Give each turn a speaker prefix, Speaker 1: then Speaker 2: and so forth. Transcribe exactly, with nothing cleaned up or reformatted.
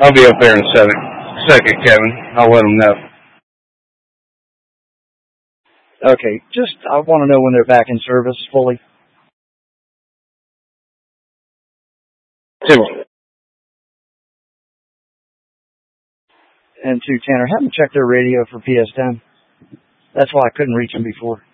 Speaker 1: I'll be up there in a second, second, Kevin. I'll let them know.
Speaker 2: Okay, just, I want to know when they're back in service fully.
Speaker 1: Two.
Speaker 2: And two, Tanner, have them check their radio for P S ten. That's why I couldn't reach them before.